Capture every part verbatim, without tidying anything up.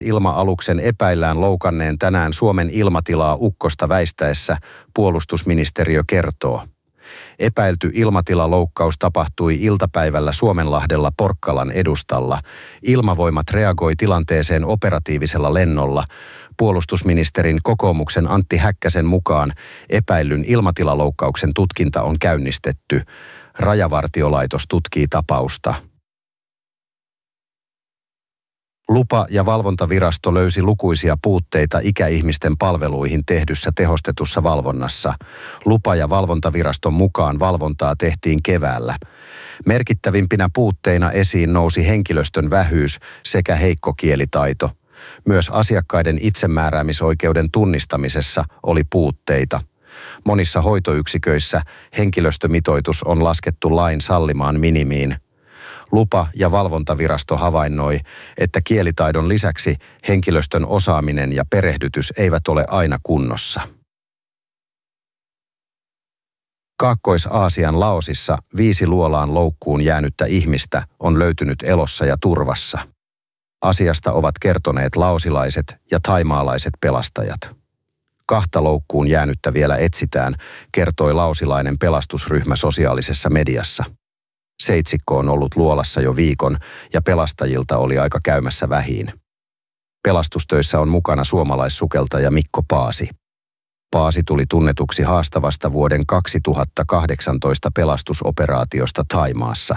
Ilma-aluksen epäillään loukanneen tänään Suomen ilmatilaa ukkosta väistäessä, puolustusministeriö kertoo. Epäilty ilmatilaloukkaus tapahtui iltapäivällä Suomenlahdella Porkkalan edustalla. Ilmavoimat reagoi tilanteeseen operatiivisella lennolla. Puolustusministerin kokoomuksen Antti Häkkäsen mukaan epäillyn ilmatilaloukkauksen tutkinta on käynnistetty. Rajavartiolaitos tutkii tapausta. Lupa- ja valvontavirasto löysi lukuisia puutteita ikäihmisten palveluihin tehdyssä tehostetussa valvonnassa. Lupa- ja valvontaviraston mukaan valvontaa tehtiin keväällä. Merkittävimpinä puutteina esiin nousi henkilöstön vähyys sekä heikko kielitaito. Myös asiakkaiden itsemääräämisoikeuden tunnistamisessa oli puutteita. Monissa hoitoyksiköissä henkilöstömitoitus on laskettu lain sallimaan minimiin. Lupa- ja valvontavirasto havainnoi, että kielitaidon lisäksi henkilöstön osaaminen ja perehdytys eivät ole aina kunnossa. Kaakkois-Aasian Laosissa viisi luolaan loukkuun jäänyttä ihmistä on löytynyt elossa ja turvassa. Asiasta ovat kertoneet laosilaiset ja taimaalaiset pelastajat. Kahta loukkuun jäänyttä vielä etsitään, kertoi laosilainen pelastusryhmä sosiaalisessa mediassa. Seitsikko on ollut luolassa jo viikon ja pelastajilta oli aika käymässä vähiin. Pelastustöissä on mukana suomalaissukeltaja Mikko Paasi. Paasi tuli tunnetuksi haastavasta vuoden kaksituhattakahdeksantoista pelastusoperaatiosta Thaimaassa.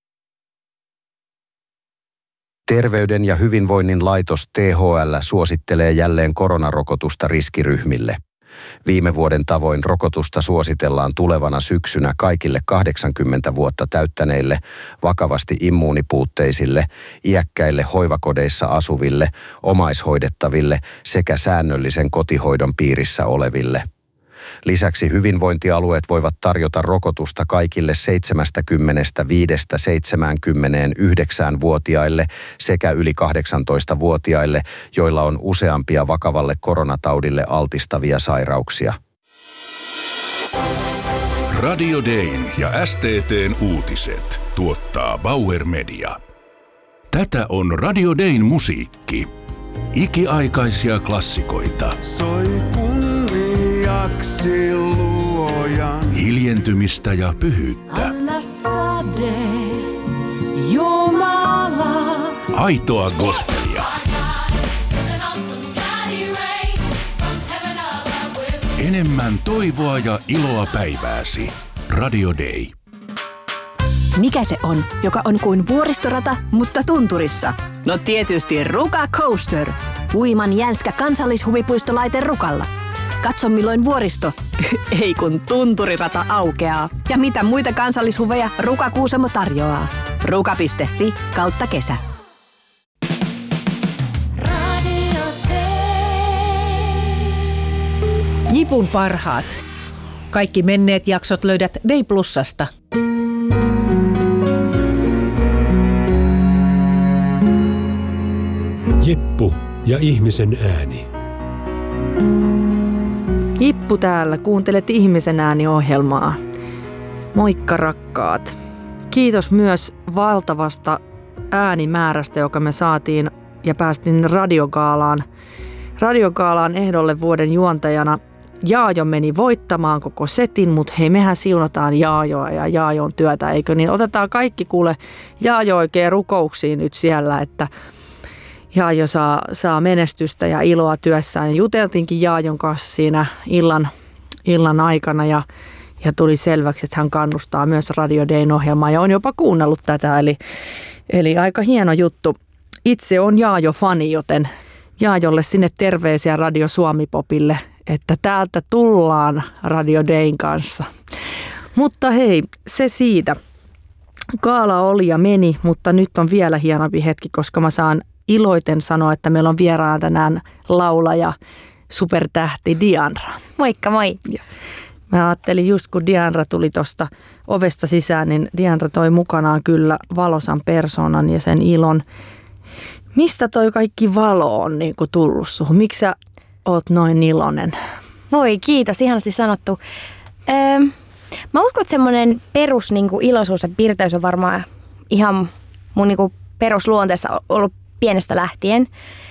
Terveyden ja hyvinvoinnin laitos T H L suosittelee jälleen koronarokotusta riskiryhmille. Viime vuoden tavoin rokotusta suositellaan tulevana syksynä kaikille kahdeksankymmentä vuotta täyttäneille, vakavasti immuunipuutteisille, iäkkäille hoivakodeissa asuville, omaishoidettaville sekä säännöllisen kotihoidon piirissä oleville. Lisäksi hyvinvointialueet voivat tarjota rokotusta kaikille seitsemänkymmentäviisi seitsemänkymmentäyhdeksän-vuotiaille sekä yli kahdeksantoista-vuotiaille, joilla on useampia vakavalle koronataudille altistavia sairauksia. Radio Dayn ja S T T:n uutiset tuottaa Bauer Media. Tätä on Radio Dayn musiikki. Ikiaikaisia klassikoita. Soi kunniaksi luojan. Hiljentymistä ja pyhyyttä. Anna sade, Jumala. Aitoa gospelia. Enemmän toivoa ja iloa päivääsi. Radio Day. Mikä se on, joka on kuin vuoristorata, mutta tunturissa? No tietysti Ruka Coaster. Huiman jänskä kansallishuvipuistolaite Rukalla. Katso milloin vuoristo, ei kun tunturirata aukeaa. Ja mitä muita kansallishuveja Ruka Kuusamo tarjoaa. ruka piste fi kautta kesä. Jipun parhaat. Kaikki menneet jaksot löydät Day Plusasta. Jippu ja ihmisen ääni. Jippu täällä, kuuntelet Ihmisen ääni-ohjelmaa. Moikka rakkaat. Kiitos myös valtavasta äänimäärästä, joka me saatiin ja päästiin radiogaalaan. Radiogaalaan ehdolle vuoden juontajana. Jaajo meni voittamaan koko setin, mutta hei, mehän siunataan Jaajoa ja Jaajon työtä, eikö niin? Otetaan kaikki kuule Jaajo oikein rukouksiin nyt siellä, että Jaajo saa, saa menestystä ja iloa työssään. Juteltiinkin Jaajon kanssa siinä illan, illan aikana ja, ja tuli selväksi, että hän kannustaa myös Radio Dayn ohjelmaa ja on jopa kuunnellut tätä, eli, eli aika hieno juttu. Itse on Jaajo-fani, joten Jaajolle sinne terveisiä Radio Suomi-popille, että täältä tullaan Radio Dayn kanssa. Mutta hei, se siitä. Gaala oli ja meni, mutta nyt on vielä hienompi hetki, koska mä saan iloiten sanoa, että meillä on vieraana tänään laulaja, supertähti Diandra. Moikka, moi. Ja mä ajattelin just kun Diandra tuli tuosta ovesta sisään, niin Diandra toi mukanaan kyllä valosan persoonan ja sen ilon. Mistä toi kaikki valo on niin kuin tullut suhun? Miksi sä oot noin iloinen? Voi, kiitos. Ihanasti sanottu. Öö, mä uskon, että semmoinen perus niin kuin iloisuus ja pirteys on varmaan ihan mun niin kuin perusluonteessa ollut pienestä lähtien.